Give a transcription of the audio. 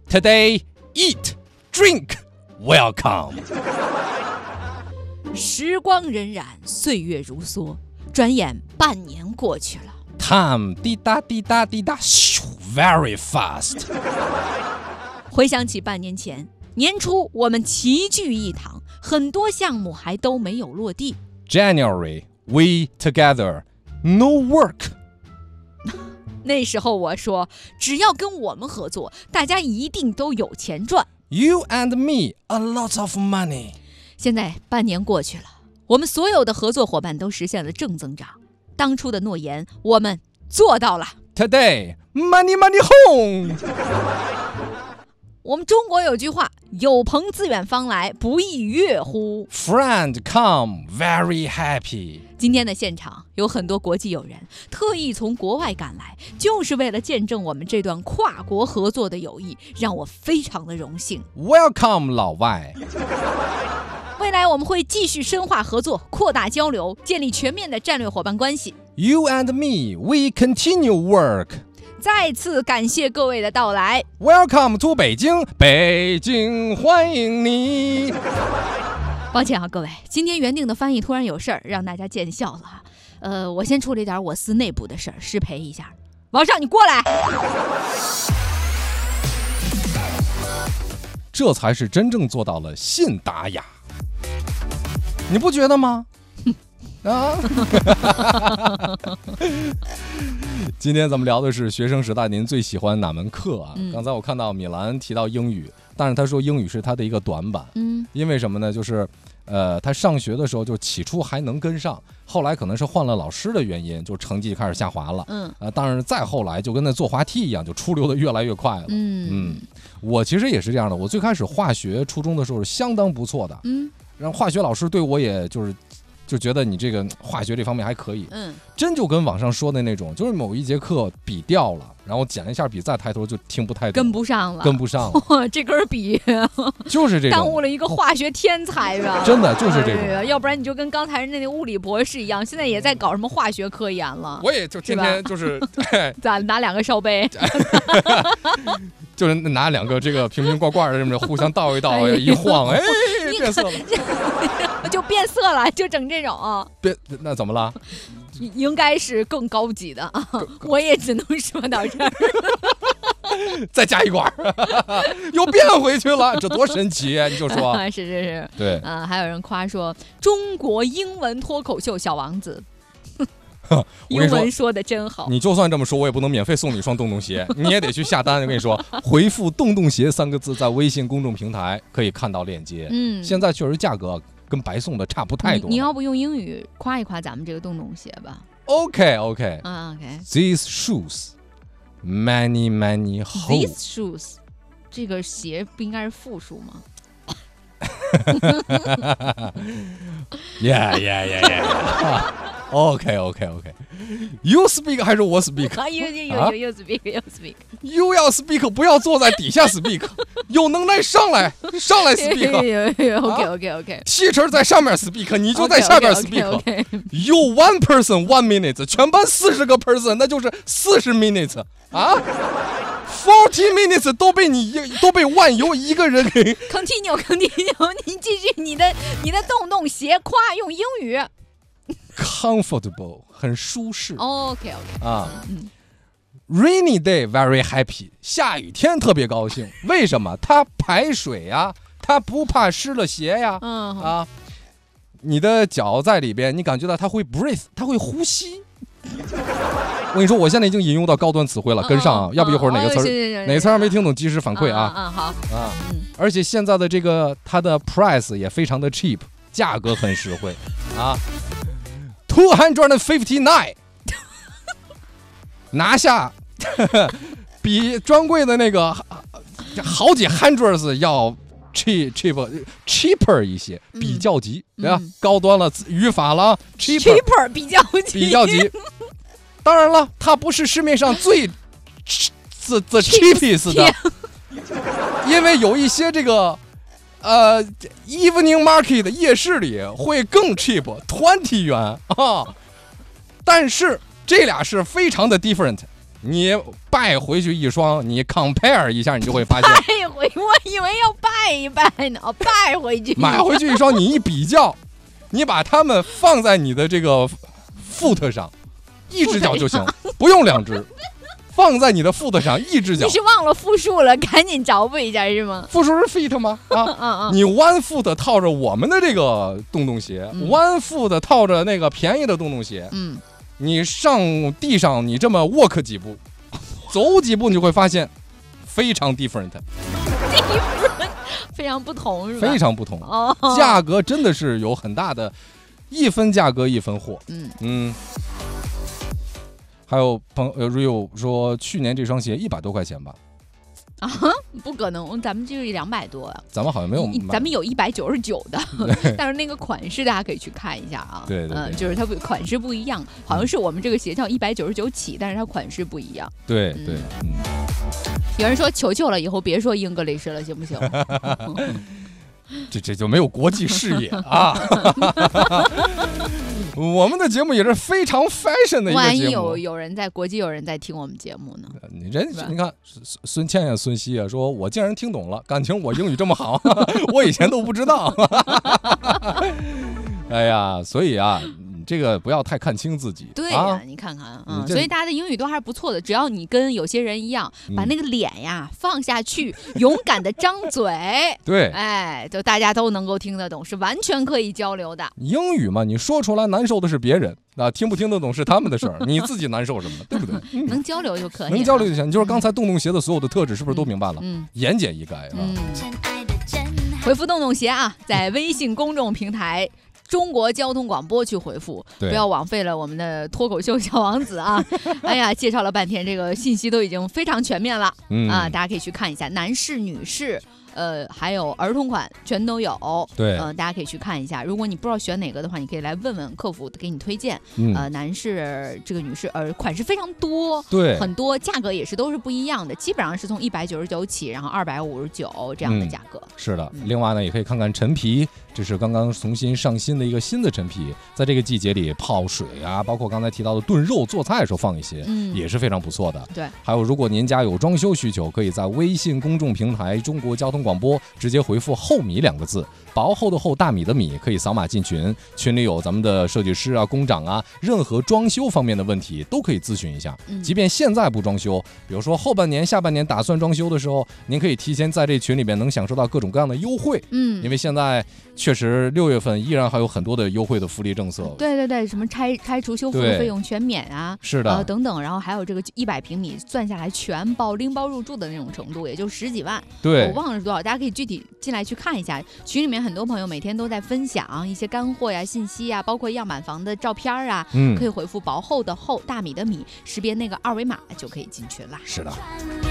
Today, eat, drink, welcome. 时光荏苒，岁月如梭，转眼半年过去了。 Time 滴答滴答滴答，咻 very fast. 回想起半年前年初，我们齐聚一堂，很多项目还都没有落地。 January, we together, no work. 那时候我说，只要跟我们合作，大家一定都有钱赚。 You and me, a lot of money. 现在半年过去了，我们所有的合作伙伴都实现了正增长。当初的诺言，我们做到了。 Today, money, money home. 我们中国有句话，有朋自远方来，不亦乐乎。 Friend come, very happy. 今天的现场有很多国际友人特意从国外赶来，就是为了见证我们这段跨国合作的友谊，让我非常的荣幸。 Welcome 老外。 未来我们会继续深化合作，扩大交流，建立全面的战略伙伴关系。 You and me, we continue work. 再次感谢各位的到来。 Welcome to 北京，北京欢迎你。 抱歉啊，各位，今天原定的翻译突然有事儿，让大家见笑了。我先处理点我司内部的事儿，失陪一下。王少，你过来。 这才是真正做到了信达雅，你不觉得吗？啊！今天咱们聊的是学生时代您最喜欢哪门课啊？刚才我看到米兰提到英语，但是他说英语是他的一个短板。因为什么呢？就是他上学的时候就起初还能跟上，后来可能是换了老师的原因，就成绩开始下滑了。当然再后来就跟那坐滑梯一样，就出溜的越来越快了。我其实也是这样的，我最开始化学初中的时候是相当不错的。然后化学老师对我也就觉得你这个化学这方面还可以。真就跟网上说的那种，就是某一节课笔掉了，然后捡一下笔再抬头就听不太懂， 跟不上了。这根笔就是这种， 耽误了一个化学天才吧。 真的就是这种。 要不然你就跟刚才那物理博士一样，现在也在搞什么化学科研了。 我也就天天就是咋拿2个烧杯就是拿2个这个瓶瓶罐罐的这么互相倒一倒，一晃，哎，变色了。 就变色了，就整这种。 那怎么了？ 应该是更高级的啊！我也只能说到这儿。 再加一管，又变回去了，这多神奇！你就说， 是， 对， 还有人夸说中国英文脱口秀小王子。英文说的真好。 你就算这么说，我也不能免费送你一双洞洞鞋，你也得去下单。我跟你说，回复洞洞鞋3个字，在微信公众平台可以看到链接。现在确实价格跟白送的差不太多。 你要不用英语夸一夸咱们这个洞洞鞋吧 ？OK。These shoes, many hold. These shoes， 这个鞋不应该是复数吗 ？Yeah. OK. You speak 还是我 speak？ You speak。 You 要 speak， 不要坐在底下 speak， 有能耐上来 speak。 OK。 Teacher 在上面 speak， 你就在下面 speak。You one person 1 minute， 全班40个 person， 那就是40 minutes 啊。40 minutes 都被万由一个人给 continue， 你继续你的洞洞鞋夸用英语。 Comfortable 很舒适。 OK 啊。Rainy day very happy， 下雨天特别高兴。为什么？它排水呀，它不怕湿了鞋呀。你的脚在里边，你感觉到它会 breathe， 它会呼吸。我跟你说，我现在已经引用到高端词汇了，跟上啊，要不一会儿哪个词还没听懂，及时反馈啊。 好啊。 而且现在的这个它的 price 也非常的 cheap， 价格很实惠啊。259拿下比专柜的那个好几 hundreds 要 cheaper 一些，比较级，对吧？高端了，语法了 cheaper 比较级。 当然了，它不是市面上最 the cheapest 的，因为有一些这个evening market 夜市里会更 cheap， 20元啊。但是这俩是非常的 different。 你拜回去一双，你 compare 一下，你就会发现， 拜回，我以为要拜一拜呢，拜回去， 买回去一双，你一比较，你把它们放在你的这个 foot 上，一只脚就行，不用2只。放在你的 foot 上，一只脚。 你是忘了复数了，赶紧找补一下是吗？ 复数是 feet 吗？啊，你 one foot 套着我们的这个洞洞鞋，one foot 套着那个便宜的洞洞鞋，你上地上你这么 walk 几步，走几步，你就会发现非常 different， 非常不同是吧？ 非常不同，价格真的是有很大的，一分价格一分货，还有Rio 说，去年这双鞋100多块钱吧？ 啊，不可能，咱们就是200多啊。 咱们好像没有， 咱们有199的，但是那个款式大家可以去看一下啊。 对， 就是它款式不一样，好像是我们这个鞋叫199起，但是它款式不一样。 对， 有人说求求了，以后别说English了，行不行？ 这就没有国际视野啊！我们的节目也是非常 fashion 的一个节目。 万一国际有人在听我们节目呢？ 你看孙倩呀、孙熙啊，说我竟然听懂了，感情我英语这么好，我以前都不知道。哎呀，所以啊。这个不要太看清自己。 对呀，你看看，所以大家的英语都还是不错的。只要你跟有些人一样，把那个脸呀放下去，勇敢的张嘴， 对， 哎，就大家都能够听得懂，是完全可以交流的。 英语嘛，你说出来难受的是别人，听不听得懂是他们的事儿，你自己难受什么，对不对？ 能交流就可以， 能交流就行。你就是刚才洞洞鞋的所有的特质，是不是都明白了？言简意赅啊。 回复洞洞鞋啊，在微信公众平台。中国交通广播去回复，不要枉费了我们的脱口秀小王子啊！哎呀，介绍了半天，这个信息都已经非常全面了，大家可以去看一下，男士、女士。还有儿童款全都有， 对， 大家可以去看一下。如果你不知道选哪个的话，你可以来问问客服，给你推荐。男士这个女士款式非常多， 对， 很多，价格也是都是不一样的，基本上是从199起，然后259这样的价格。 是的，另外呢，也可以看看陈皮，这是刚刚重新上新的一个新的陈皮，在这个季节里泡水啊，包括刚才提到的炖肉、做菜的时候放一些，也是非常不错的。 对， 还有如果您家有装修需求，可以在微信公众平台中国交通广播直接回复厚米2个字，薄厚的厚，大米的米，可以扫码进群，群里有咱们的设计师啊、工长啊，任何装修方面的问题都可以咨询一下。即便现在不装修，比如说后半年、下半年打算装修的时候，您可以提前在这群里面能享受到各种各样的优惠。因为现在确实6月份依然还有很多的优惠的福利政策。 对，什么拆除修复的费用全免啊， 是的， 等等，然后还有这个100平米算下来全包拎包入住的那种程度，也就10几万。 对， 我忘了是多少，大家可以具体进来去看一下。群里面很多朋友每天都在分享一些干货呀、信息呀，包括样板房的照片啊，可以回复薄厚的厚，大米的米，识别那个2维码就可以进群啦。 是的。